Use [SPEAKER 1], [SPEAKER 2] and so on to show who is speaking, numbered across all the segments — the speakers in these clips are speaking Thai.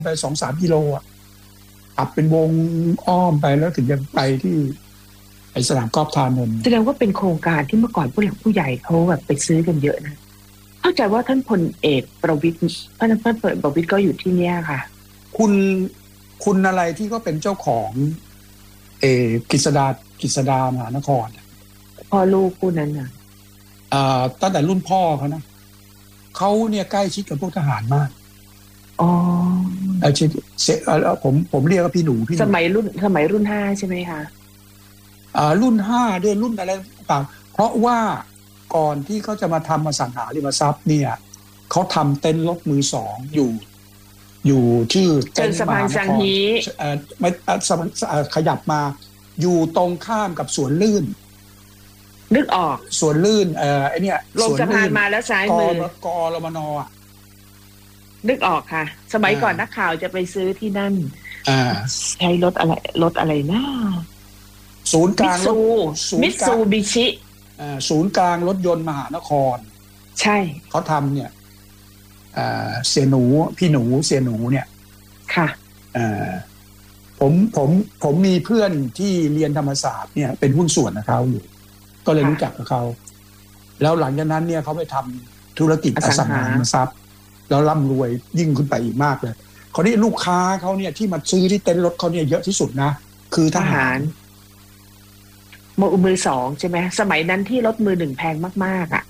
[SPEAKER 1] ไป2-3 กิโลอ่ะขับเป็นวงอ้อมไปแล้วถึงจะไปที่ไอสนามกอล์ฟธารนนท์
[SPEAKER 2] แสดงว่าเป็นโครงการที่เมื่อก่อนผู้หลักผู้ใหญ่เขาแบบไปซื้อกันเยอะนะเข้าใจว่าท่านพลเอกประวิตรท่านประวิตรก็อยู่ที่เนี้ยค่ะ
[SPEAKER 1] คุณอะไรที่ก็เป็นเจ้าของกฤษดามหานคร
[SPEAKER 2] พ่อลูกคู่นั้นน่ะ
[SPEAKER 1] ตั้งแต่รุ่นพ่อเขานะเขาเนี่ยใกล้ชิดกับพวกทหารมาก
[SPEAKER 2] อ๋อ
[SPEAKER 1] ผมเรียกว่าพี่หนู
[SPEAKER 2] สมัยรุ่น5ใช่ไหมคะ
[SPEAKER 1] รุ่น5ด้วยรุ่นอะไรต่างเพราะว่าก่อนที่เขาจะมาทำอสังหาริมทรัพย์เนี่ยเขาทำเต็นท์รถมือสองอยู่ชื่อ
[SPEAKER 2] เต็นท์มหานคร
[SPEAKER 1] ไม่ขยับมาอยู่ตรงข้ามกับสวนลื่น
[SPEAKER 2] นึกออก
[SPEAKER 1] สวนลื่นไอเนี่ย
[SPEAKER 2] ลงสะพานมาแล้วซ้ายมื
[SPEAKER 1] อกรมน
[SPEAKER 2] นึกออกค่ะสมัยก่อนนักข่าวจะไปซื้อที่นั่นใช้รถอะไรนะ
[SPEAKER 1] ศูนย์กลาง
[SPEAKER 2] มิตซูบิชิ
[SPEAKER 1] ศูนย์กลางรถยนต์มหานคร
[SPEAKER 2] ใช่
[SPEAKER 1] เขาทำเนี่ยเสียหนูพี่หนูเสียหนูเนี่ย
[SPEAKER 2] ค่ะ
[SPEAKER 1] ผมมีเพื่อนที่เรียนธรรมศาสตร์เนี่ยเป็นหุ้นส่วนกับเขาอยู่ก็เลยรู้จักกับเขาแล้วหลังจากนั้นเนี่ยเขาไปทำธุรกิจอสังหาริมทรัพย์แล้วร่ำรวยยิ่งขึ้นไปอีกมากเลยคราวนี้ลูกค้าเขาเนี่ยที่มาซื้อที่เต็นท์รถเขาเนี่ยเยอะที่สุดนะคือทหาร
[SPEAKER 2] มือสองใช่ไหมสมัยนั้นที่รถมือหนึ่งแพงมากๆ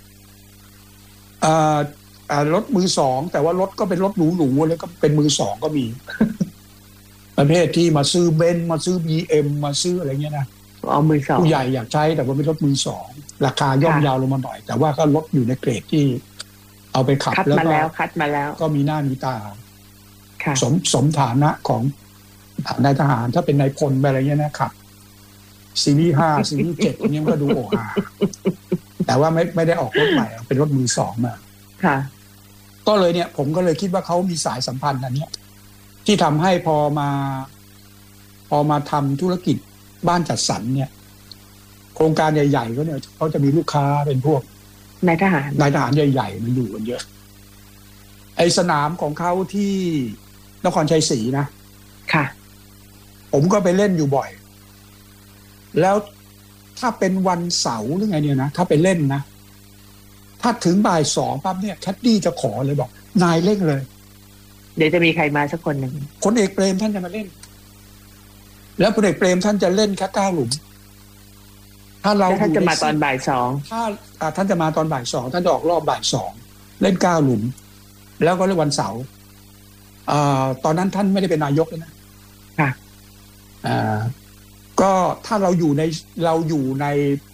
[SPEAKER 1] รถมือสองแต่ว่ารถก็เป็นรถหรูๆแล้วก็เป็นมือสองก็มี ประเภทที่มาซื้อเบนซ์มาซื้อ BM มาซื้ออะไรเงี้ยนะ
[SPEAKER 2] มือสอง
[SPEAKER 1] ผู้ใหญ่อยากใช้แต่ว่าเป็นรถมือสองราคาย่อมยาวลงมาหน่อยแต่ว่าก็รถอยู่ในเกรดที่เอาไปขับ
[SPEAKER 2] แล้วก็คัดมาแล้ว
[SPEAKER 1] ก็มีหน้ามีตาสมฐานะของนายทหารถ้าเป็นนายพลอะไรเงี้ยนะขับซีรีส์5ซีรีส์7เนี่ยก็ดูโอ้อาแต่ว่าไม่ได้ออกรถใหม่เป็นรถมือสองมา
[SPEAKER 2] ค่ะ
[SPEAKER 1] ก็เลยเนี่ยผมก็เลยคิดว่าเขามีสายสัมพันธ์อันนี้ที่ทำให้พอมาทำธุรกิจบ้านจัดสรรเนี่ยโครงการใหญ่ๆก็เนี่ยเขาจะมีลูกค้าเป็นพวก
[SPEAKER 2] นายทหาร
[SPEAKER 1] ใหญ่ๆมาอยู่กันเยอะไอสนามของเขาที่นครชัยศรีนะ
[SPEAKER 2] ค่ะ
[SPEAKER 1] ผมก็ไปเล่นอยู่บ่อยแล้วถ้าเป็นวันเสาร์หรือไงเนี่ยนะถ้าไปเล่นนะถ้าถึงบ่าย2ปั๊บเนี่ยแคดดี้จะขอเลยบอกนายเล่นเลย
[SPEAKER 2] เดี๋ยวจะมีใครมาสักคนหนึ่ง
[SPEAKER 1] พลเอกเปรมท่านจะมาเล่นแล้วพลเอกเปรมท่านจะเล่นแค่9 หลุม
[SPEAKER 2] ถ้าท่านจะมาตอนบ่าย2
[SPEAKER 1] ถ้าท่านจะมาตอนบ่าย2ท่านจะออกรอบบ่าย2เล่น9 หลุมแล้วก็เล่นวันเสาร์ตอนนั้นท่านไม่ได้เป็นนายกเลยนะ
[SPEAKER 2] ค่ะ
[SPEAKER 1] ก็ถ้าเราอยู่ใน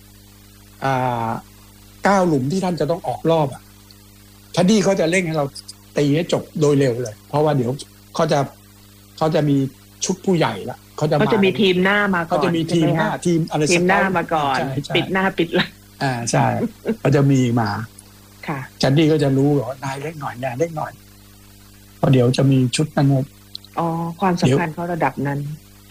[SPEAKER 1] 9 หลุมที่ท่านจะต้องออกรอบแคดดี้เขาจะเร่งให้เราตีให้จบโดยเร็วเลยเพราะว่าเดี๋ยวเขาจะมีชุดผู้ใหญ่ละเขา
[SPEAKER 2] จะมีทีมหน้ามาก่อน
[SPEAKER 1] เขาจะมีทีมหน้าทีมอะไร
[SPEAKER 2] ทีมหน้ามาก่อนปิดหน้าปิดหลัง
[SPEAKER 1] ใช่เขาจะมีมา
[SPEAKER 2] ค่ะ
[SPEAKER 1] แคดดี้ก็จะรู้ว่านายเล็กหน่อยนายเล็กหน่อยเพราะเดี๋ยวจะมีชุดนั้น
[SPEAKER 2] ความสัมพันธ์เขาระดับนั้น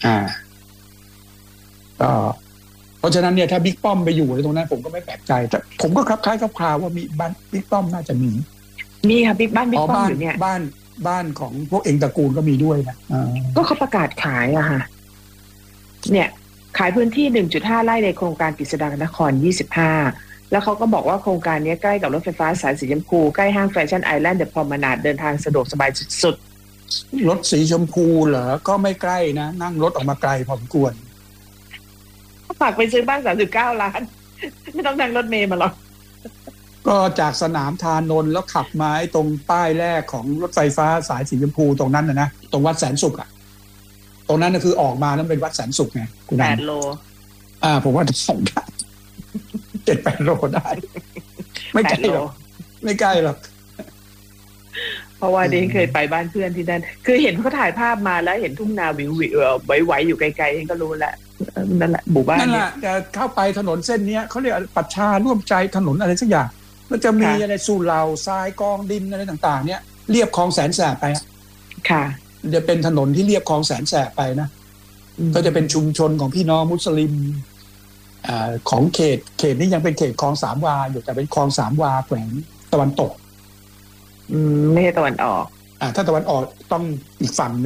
[SPEAKER 1] ก็เพราะฉะนั้นเนี่ยถ้าบิ๊กป้อมไปอยู่ในตรงนั้นผมก็ไม่แปลกใจแต่ผมก็คลับคล้ายคลับคลาว่ามีบ้านบิ๊กป้อมน่าจะมี
[SPEAKER 2] ค่ะบิ๊กป้อมอยู่เนี่ย
[SPEAKER 1] บ้านของพวกเองตระกูลก็มีด้วยนะ
[SPEAKER 2] ก็เขาประกาศขายค่ะเนี่ยขายพื้นที่ 1.5 ไร่ในโครงการกฤษฎานคร25แล้วเขาก็บอกว่าโครงการนี้ใกล้กับรถไฟฟ้าสายสีชมพูใกล้ห้างแฟชั่นไอแลนด์เดอะพรอมนาดเดินทางสะดวกสบายสุด
[SPEAKER 1] ๆรถสีชมพูเหรอก็ไม่ใกล้นะนั่งรถออกมาไกลพอสมควร
[SPEAKER 2] ฝากไปซื้อบ้าน39 ล้านไม่ต้องนั่งรถเมล์มาหรอก
[SPEAKER 1] ก็จากสนามธารนนท์แล้วขับมาตรงป้ายแรกของรถไฟฟ้าสายสีชมพูตรงนั้นนะตรงวัดแสนสุขตรงนั้นก็คือออกมาแล้วเป็นวัดแสนสุขไง
[SPEAKER 2] คุณ8 โล
[SPEAKER 1] ผมว่าส่งได้7-8 โลได้ไม่ใกล้หรอกไม่ใกล้หรอก
[SPEAKER 2] เพราะว่าเดนเคยไปบ้านเพื่อนที่นั่นคือเห็นเขาถ่ายภาพมาแล้วเห็นทุ่งนาวิวไหวๆอยู่ไกลๆเองก็รู้แหละนั่นแหละหมู่บ้าน
[SPEAKER 1] นั่นแหละจะเข้าไปถนนเส้นนี้เขาเรียกปัชชาร่วมใจถนนอะไรสักอย่างมันจะมีอะไรสู่เหล่าทรายกองดินอะไรต่างๆเนี่ยเรียบคลองแสนแสบไป
[SPEAKER 2] ค่ะ
[SPEAKER 1] จะเป็นถนนที่เรียบคลองแสนแสบไปนะก็จะเป็นชุมชนของพี่น้องมุสลิมของเขตนี้ยังเป็นเขตคลอง3 วาอยู่แต่เป็นคลอง3 วาแขวงตะวันตก
[SPEAKER 2] ไม่ใช่ตะวันออก
[SPEAKER 1] ถ้าตะวันออกต้องอีกฝั่ง